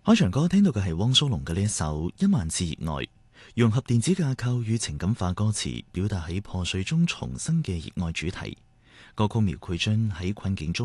開場歌聽到嘅係汪蘇泷嘅呢一首《一萬次熱愛》，融合電子架構與情感化歌詞，表達喺破碎中重生嘅熱愛主題。歌曲描繪將喺困境中